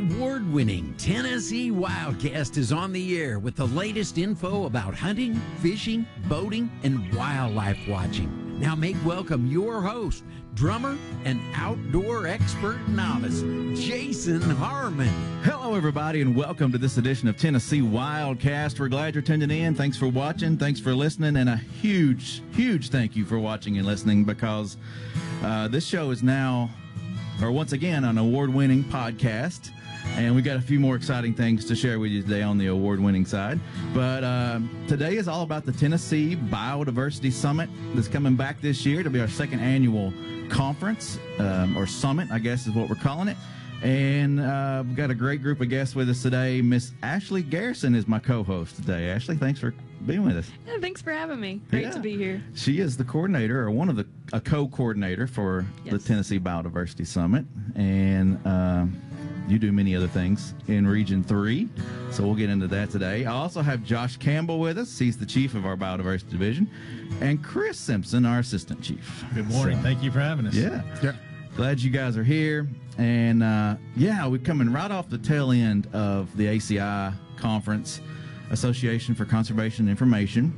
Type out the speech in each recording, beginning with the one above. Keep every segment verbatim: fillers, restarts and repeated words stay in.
award-winning Tennessee Wildcast is on the air with the latest info about hunting, fishing, boating, and wildlife watching. Now make welcome your host, drummer and outdoor expert novice, Jason Harmon. Hello, everybody, and welcome to this edition of Tennessee Wildcast. We're glad you're tuning in. Thanks for watching. Thanks for listening. And a huge, huge thank you for watching and listening, because uh, this show is now, or once again, an award-winning podcast. And we got a few more exciting things to share with you today on the award-winning side. But uh, today is all about the Tennessee Biodiversity Summit that's coming back this year. It'll be our second annual conference, um, or summit, I guess is what we're calling it. And uh, we've got a great group of guests with us today. Miss Ashley Garrison is my co-host today. Ashley, thanks for being with us. Yeah, thanks for having me. Great yeah. to be here. She is the coordinator, or one of the a co-coordinator for yes. the Tennessee Biodiversity Summit. And um, you do many other things in Region three, so we'll get into that today. I also have Josh Campbell with us. He's the chief of our Biodiversity Division. And Chris Simpson, our assistant chief. Good morning. So, thank you for having us. Yeah. yeah. Glad you guys are here. And, uh, yeah, we're coming right off the tail end of the A C I conference, Association for Conservation Information.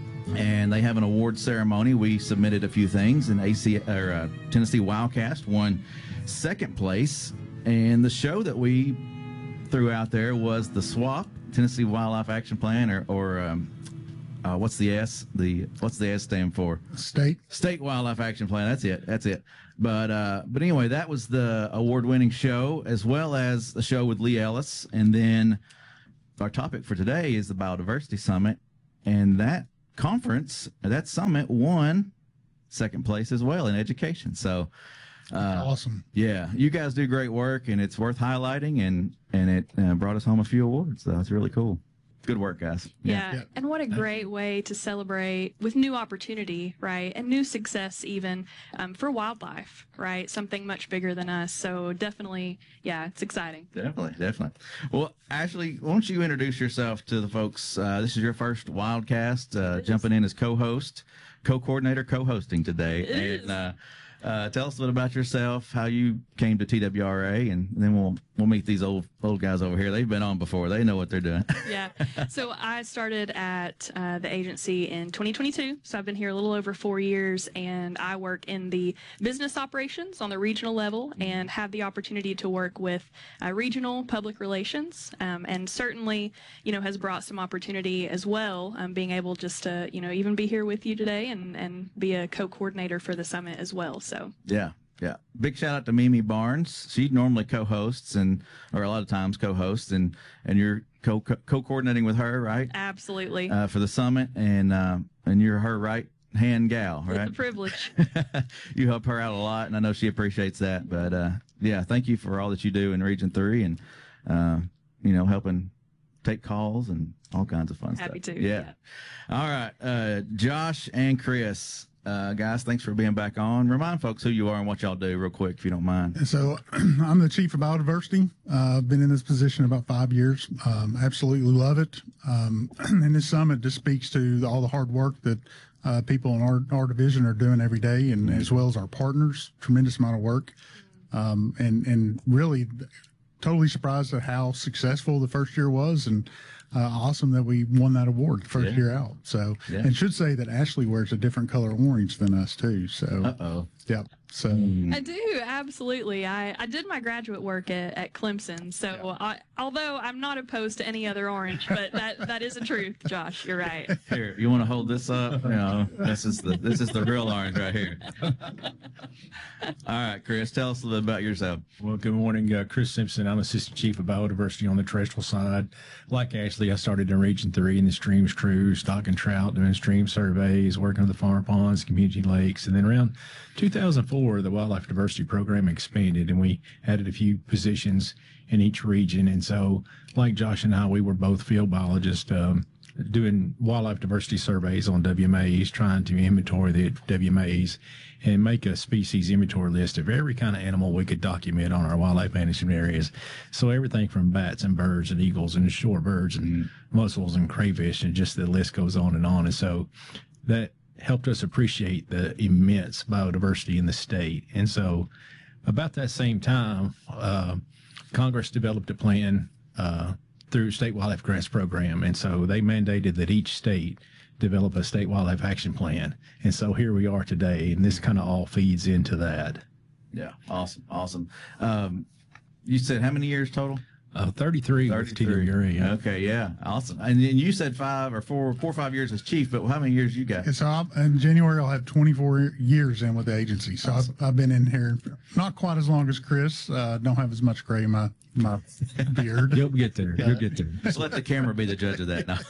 And they have an award ceremony. We submitted a few things, and A C or uh, Tennessee Wildcast won second place. And the show that we threw out there was the SWAP, Tennessee Wildlife Action Plan, or, or um, uh, what's the S? The what's the S stand for? State State Wildlife Action Plan. That's it. That's it. But uh, but anyway, that was the award-winning show, as well as the show with Lee Ellis. And then our topic for today is the Biodiversity Summit, and that conference, that summit, won second place as well in education. So. Uh, awesome. Yeah, you guys do great work, and it's worth highlighting, and, and it uh, brought us home a few awards, so it's really cool. Good work, guys. Yeah. yeah, and what a great way to celebrate with new opportunity, right, and new success even um, for wildlife, right, something much bigger than us. So definitely, yeah, it's exciting. Definitely, definitely. Well, Ashley, why don't you introduce yourself to the folks? Uh, this is your first Wildcast, uh, jumping in as co-host, co-coordinator, co-hosting today. It and, is. Uh, Uh, tell us a bit about yourself, how you came to T W R A, and then we'll we'll meet these old old guys over here. They've been on before. They know what they're doing. Yeah. So I started at uh, the agency in twenty twenty-two. So I've been here a little over four years, and I work in the business operations on the regional level and have the opportunity to work with uh, regional public relations, um, and certainly, you know, has brought some opportunity as well, um, being able just to, you know, even be here with you today and, and be a co-coordinator for the summit as well. So yeah, yeah. Big shout out to Mimi Barnes. She normally co-hosts and, or a lot of times co-hosts, and and you're co co coordinating with her, right? Absolutely. Uh, for the summit, and uh, and you're her right hand gal, right? It's a privilege. You help her out a lot, and I know she appreciates that. But uh, yeah, thank you for all that you do in Region Three, and uh, you know, helping take calls and all kinds of fun Happy stuff. to. Yeah. yeah. All right, uh, Josh and Chris. Uh, guys, thanks for being back on. Remind folks who you are and what y'all do real quick, if you don't mind. So I'm the chief of biodiversity. Uh, I've been in this position about five years. Um, absolutely love it. Um, and this summit just speaks to all the hard work that uh, people in our, our division are doing every day, and mm-hmm. as well as our partners, tremendous amount of work. Um, and, and really totally surprised at how successful the first year was, and Uh, awesome that we won that award the first yeah. year out. So, yeah. and should say that Ashley wears a different color orange than us too. So, uh-oh. Yeah. So mm. I do, absolutely. I, I did my graduate work at, at Clemson. So yeah. I, although I'm not opposed to any other orange, but that, that is a truth, Josh. You're right. Here, you want to hold this up? You know, this is the this is the real orange right here. All right, Chris, tell us a little bit about yourself. Well, good morning, uh, Chris Simpson. I'm assistant chief of biodiversity on the terrestrial side. Like Ashley, I started in Region Three in the streams crew, stock and trout, doing stream surveys, working on the farm ponds, community lakes, and then around two thousand four, the Wildlife Diversity Program expanded, and we added a few positions in each region. And so, like Josh and I, we were both field biologists, um, doing wildlife diversity surveys on W M As, trying to inventory the W M As and make a species inventory list of every kind of animal we could document on our wildlife management areas. So everything from bats and birds and eagles and shore birds and mm-hmm. mussels and crayfish, and just the list goes on and on. And so that helped us appreciate the immense biodiversity in the state. And so about that same time, uh, Congress developed a plan uh, through State Wildlife Grants Program, and so they mandated that each state develop a state wildlife action plan. And so here we are today, and this kind of all feeds into that. Yeah, awesome, awesome. Um, you said how many years total? Uh, thirty-three, with T W R A. Yeah. Okay, yeah, awesome. And then you said five or four, four or five years as chief, but how many years you got? So I'll, in January, I'll have twenty-four years in with the agency. So awesome. I've, I've been in here not quite as long as Chris. Uh, don't have as much gray in my, my beard. You'll get there. You'll get there. Just let the camera be the judge of that. No.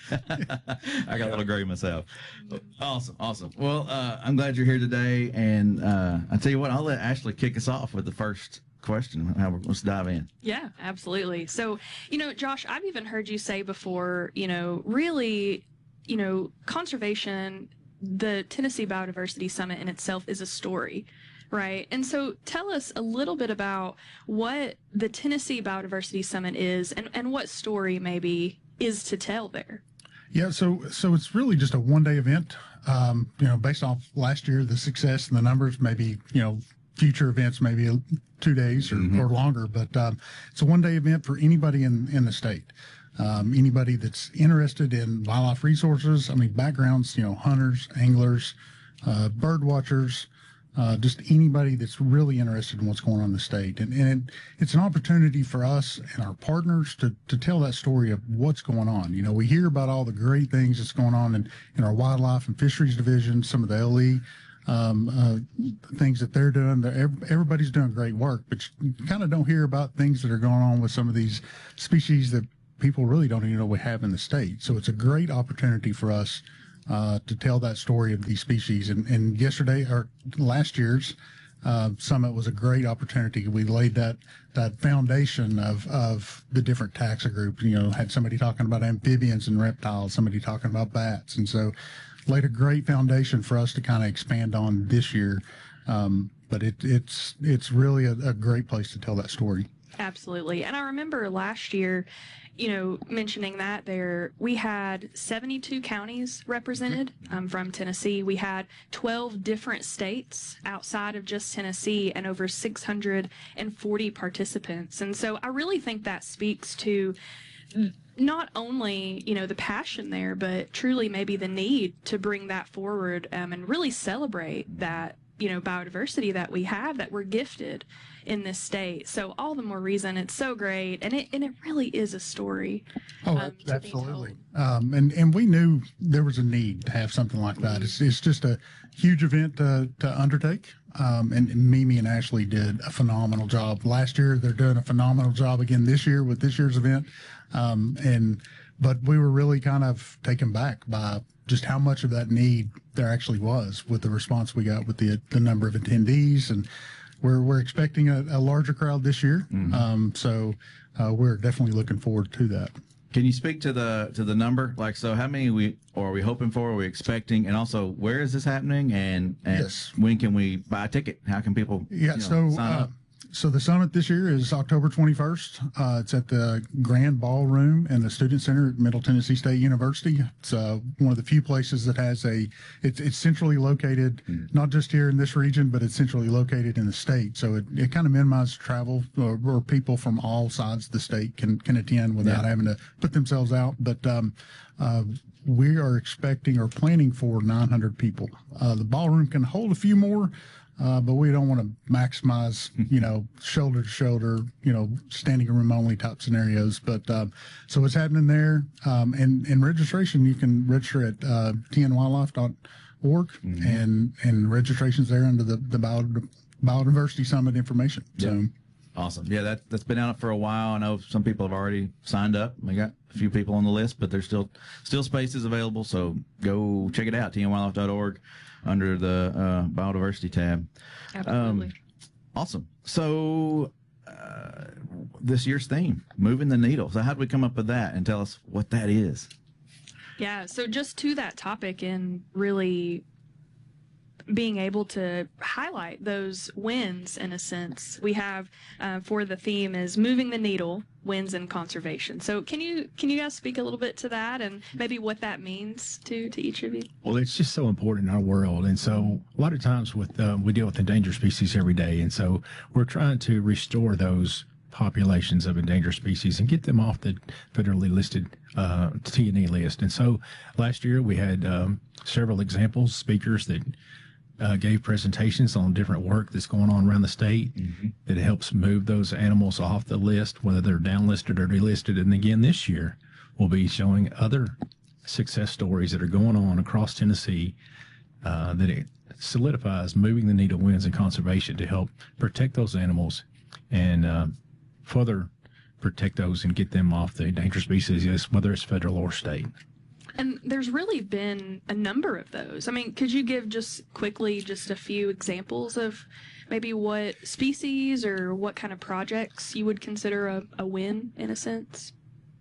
I got a little gray myself. Awesome, awesome. Well, uh, I'm glad you're here today. And uh, I tell you what, I'll let Ashley kick us off with the first question. Let's dive in. Yeah, absolutely. So, you know, Josh, I've even heard you say before, you know, really, you know, conservation, the Tennessee Biodiversity Summit in itself is a story, right? And so tell us a little bit about what the Tennessee Biodiversity Summit is and, and what story maybe is to tell there. Yeah, so so it's really just a one-day event, um, you know, based off last year, the success and the numbers, maybe, you know, future events, maybe two days or, mm-hmm. or longer, but um, it's a one-day event for anybody in, in the state. Um, anybody that's interested in wildlife resources, I mean, backgrounds, you know, hunters, anglers, uh, bird watchers, uh, just anybody that's really interested in what's going on in the state. And, and it, it's an opportunity for us and our partners to, to tell that story of what's going on. You know, we hear about all the great things that's going on in, in our wildlife and fisheries division, some of the L E Um, uh, things that they're doing. They're, everybody's doing great work, but you kind of don't hear about things that are going on with some of these species that people really don't even know we have in the state. So it's a great opportunity for us uh, to tell that story of these species. And, and yesterday, or last year's uh, summit was a great opportunity. We laid that that foundation of of the different taxa groups. You know, had somebody talking about amphibians and reptiles, somebody talking about bats, and so laid a great foundation for us to kind of expand on this year. Um, but it, it's it's really a, a great place to tell that story. Absolutely. And I remember last year, you know, mentioning that there, we had seventy-two counties represented um, from Tennessee. We had twelve different states outside of just Tennessee and over six hundred forty participants. And so I really think that speaks to not only, you know, the passion there, but truly maybe the need to bring that forward um, and really celebrate that, you know, biodiversity that we have, that we're gifted in this state. So all the more reason it's so great. And it, and it really is a story. Oh, um, absolutely. Um, and, and we knew there was a need to have something like that. It's, it's just a huge event to, to undertake. Um, and, and Mimi and Ashley did a phenomenal job last year. They're doing a phenomenal job again this year with this year's event. Um, and, but we were really kind of taken back by just how much of that need there actually was with the response we got with the, the number of attendees. And we're, we're expecting a, a larger crowd this year. Mm-hmm. Um, so, uh, we're definitely looking forward to that. Can you speak to the to the number? Like, so how many we or are we hoping for? Are we expecting? And also, where is this happening? And, and yes. when can we buy a ticket? How can people yeah, you know, so, sign uh, up? So the summit this year is October twenty-first. Uh, it's at the Grand Ballroom in the Student Center at Middle Tennessee State University. It's uh, one of the few places that has a, it's, it's centrally located, mm. not just here in this region, but it's centrally located in the state. So it, it kind of minimizes travel or, or people from all sides of the state can, can attend without yeah. having to put themselves out. But um, uh, we are expecting or planning for nine hundred people. Uh, the ballroom can hold a few more. Uh, but we don't want to maximize, you know, shoulder to shoulder, you know, standing room only type scenarios. But um, so it's happening there. Um, and, and registration, you can register at uh, t n wildlife dot org, mm-hmm. and and registration's there under the, the Bio, Biodiversity Summit information. Yep. So awesome. Yeah, that, that's been out for a while. I know some people have already signed up. We got a few people on the list, but there's still still spaces available. So go check it out, t n wildlife dot org. Under the uh, biodiversity tab. Absolutely. Um, awesome. So uh, this year's theme, moving the needle. So how did we come up with that, and tell us what that is? Yeah. So just to that topic and really being able to highlight those wins in a sense, we have uh, for the theme is moving the needle, wins in conservation. So can you can you guys speak a little bit to that and maybe what that means to to each of you? Well, it's just so important in our world, and so a lot of times with uh, we deal with endangered species every day, and so we're trying to restore those populations of endangered species and get them off the federally listed uh, T and E list. And so last year we had um, several examples, speakers that uh, gave presentations on different work that's going on around the state mm-hmm. that helps move those animals off the list, whether they're downlisted or delisted. And again, this year we'll be showing other success stories that are going on across Tennessee uh, that it solidifies moving the needle wins in conservation to help protect those animals and uh, further protect those and get them off the endangered species list, whether it's federal or state. And there's really been a number of those. I mean, could you give just quickly just a few examples of maybe what species or what kind of projects you would consider a, a win in a sense?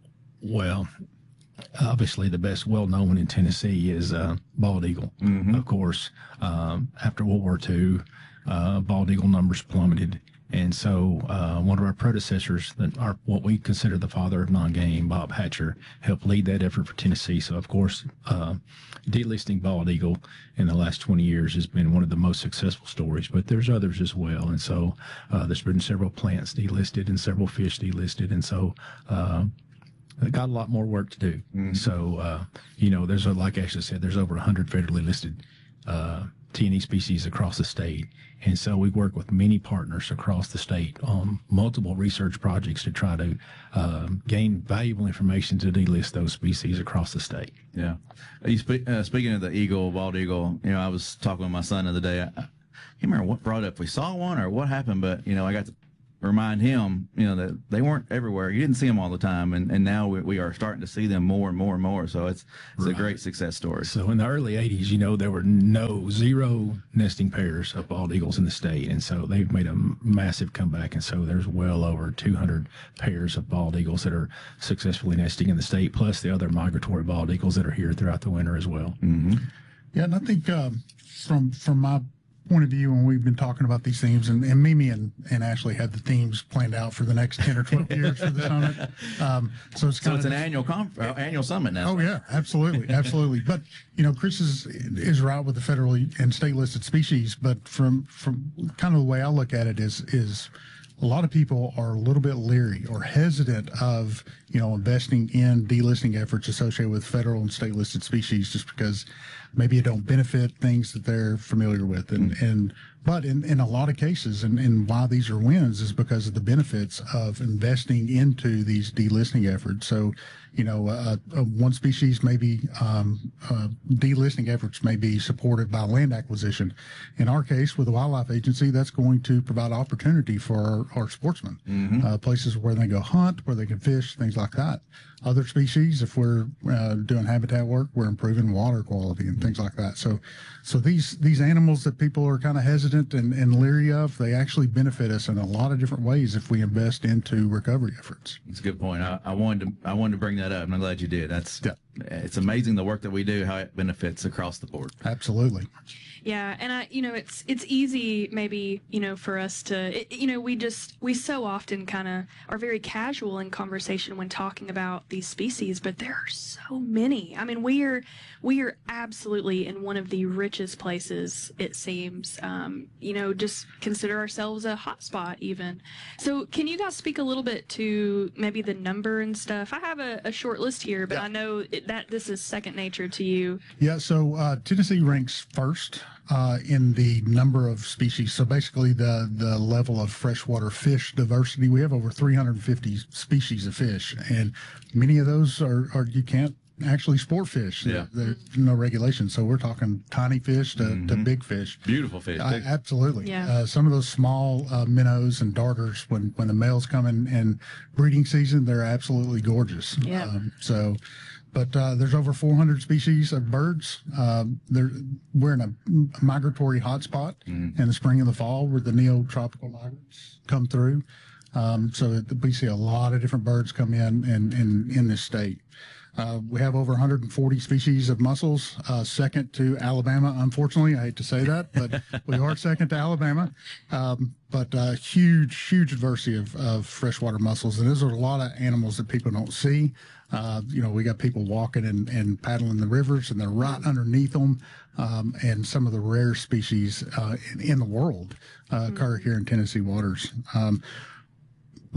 Well, obviously, the best well-known in Tennessee is uh, bald eagle. Mm-hmm. Of course, um, after World War Two, uh, bald eagle numbers plummeted. And so uh, one of our predecessors, that are what we consider the father of non-game, Bob Hatcher, helped lead that effort for Tennessee. So, of course, uh, delisting bald eagle in the last twenty years has been one of the most successful stories, but there's others as well. And so uh, there's been several plants delisted and several fish delisted. And so uh, They got a lot more work to do. Mm-hmm. So, uh, you know, there's, a, like Ashley said, there's over one hundred federally listed uh, T and E species across the state. And so we work with many partners across the state on multiple research projects to try to uh, gain valuable information to delist those species across the state. Yeah. You spe- uh, speaking of the eagle, bald eagle, you know, I was talking with my son the other day. I, I can't remember what brought up. We saw one or what happened, but, you know, I got to remind him, you know, that they weren't everywhere. You didn't see them all the time, and, and now we, we are starting to see them more and more and more. So it's it's right. a great success story. So in the early eighties, you know, there were no zero nesting pairs of bald eagles in the state, and so they've made a massive comeback. And so there's well over two hundred pairs of bald eagles that are successfully nesting in the state, plus the other migratory bald eagles that are here throughout the winter as well. Mm-hmm. Yeah, and I think um, from from my point of view, when we've been talking about these themes, and, and Mimi and, and Ashley had the themes planned out for the next ten or twelve years for the summit. Um, so it's, so it's an annual conf- uh, annual summit now. Oh, yeah, absolutely. Absolutely. But, you know, Chris is, is right with the federal and state listed species. But from, from kind of the way I look at it is, is a lot of people are a little bit leery or hesitant of, you know, investing in delisting efforts associated with federal and state listed species just because maybe it don't benefit things that they're familiar with. And, mm-hmm. and but in, in a lot of cases, and, and why these are wins is because of the benefits of investing into these delisting efforts. So, you know, uh, uh, one species may be, um, uh, delisting efforts may be supported by land acquisition. In our case, with the Wildlife Agency, that's going to provide opportunity for our, our sportsmen, mm-hmm. uh, places where they go hunt, where they can fish, things like that. Other species, if we're uh, doing habitat work, we're improving water quality and things like that. So, so these these animals that people are kind of hesitant and, and leery of, they actually benefit us in a lot of different ways if we invest into recovery efforts. That's a good point. I, I wanted to I wanted to bring that up, and I'm glad you did. That's yeah. It's amazing the work that we do, how it benefits across the board. Absolutely. Yeah, and I, you know, it's it's easy maybe, you know, for us to, it, you know, we just we so often kind of are very casual in conversation when talking about these species, but there are so many. I mean, we are we are absolutely in one of the richest places, it seems. Um, you know, just consider ourselves a hotspot even. So, can you guys speak a little bit to maybe the number and stuff? I have a, a short list here, but yeah. I know it, that this is second nature to you. Yeah. So uh, Tennessee ranks first Uh, in the number of species. So basically the, the level of freshwater fish diversity. We have over three hundred fifty species of fish, and many of those are, are you can't actually sport fish. Yeah. There, there's no regulation. So we're talking tiny fish to, mm-hmm. to big fish. Beautiful fish. Uh, absolutely. Yeah. Uh, some of those small uh, minnows and darters, when, when the males come in, in breeding season, they're absolutely gorgeous. Yeah. Um, so But uh, there's over four hundred species of birds. Um, we're in a migratory hotspot mm. in the spring and the fall where the neotropical migrants come through. Um, so it, we see a lot of different birds come in in, in, in this state. Uh, we have over one hundred forty species of mussels, uh, second to Alabama. Unfortunately, I hate to say that, but we are second to Alabama. Um, but uh, huge, huge diversity of, of freshwater mussels. And those are a lot of animals that people don't see. Uh, you know, we got people walking and, and paddling the rivers, and they're right underneath them. Um, and some of the rare species uh, in, in the world uh, occur here in Tennessee waters. Um,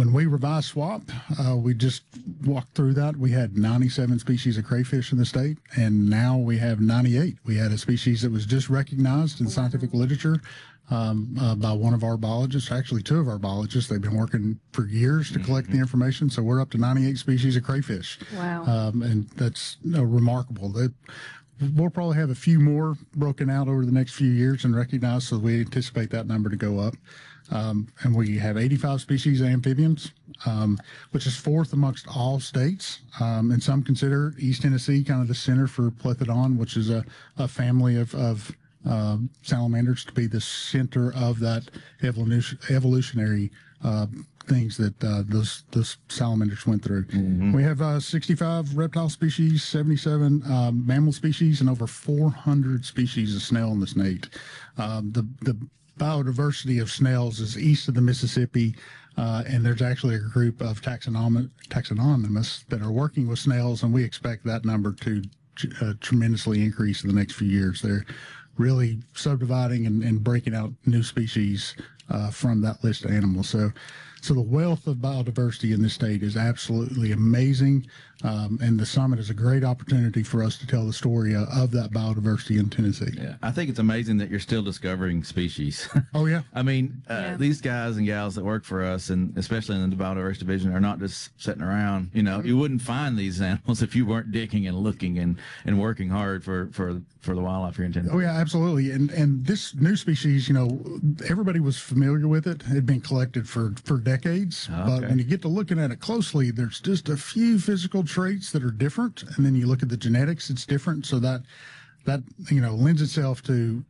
when we revised SWAP, uh, we just walked through that. We had ninety-seven species of crayfish in the state, and now we have ninety-eight. We had a species that was just recognized in scientific literature um, uh, by one of our biologists, actually two of our biologists. They've been working for years to collect mm-hmm. the information, so we're up to ninety-eight species of crayfish. Wow. Um, and that's uh, remarkable. That we'll probably have a few more broken out over the next few years and recognized, so we anticipate that number to go up. Um, and we have eighty-five species of amphibians, um, which is fourth amongst all states. Um, and some consider East Tennessee kind of the center for Plethodon, which is a, a family of, of uh, salamanders, to be the center of that evolution, evolutionary uh, things that uh, those those salamanders went through. Mm-hmm. We have uh, sixty-five reptile species, seventy-seven um, mammal species, and over four hundred species of snail in the state. Um, the the biodiversity of snails is east of the Mississippi, uh, and there's actually a group of taxonom- taxonomists that are working with snails, and we expect that number to uh, tremendously increase in the next few years. They're really subdividing and, and breaking out new species uh, from that list of animals. So, so the wealth of biodiversity in this state is absolutely amazing, um, and the summit is a great opportunity for us to tell the story uh, of that biodiversity in Tennessee. Yeah, I think it's amazing that you're still discovering species. Oh, yeah. I mean, uh, Yeah. these guys and gals that work for us, and especially in the biodiversity division, are not just sitting around. You know, you wouldn't find these animals if you weren't digging and looking and, and working hard for, for, for the wildlife here in Tennessee. Oh, yeah, absolutely. And and this new species, you know, everybody was familiar with it. It had been collected for, for decades. Okay. But when you get to looking at it closely, there's just a few physical traits that are different. And then you look at the genetics, it's different. So that, that you know, lends itself to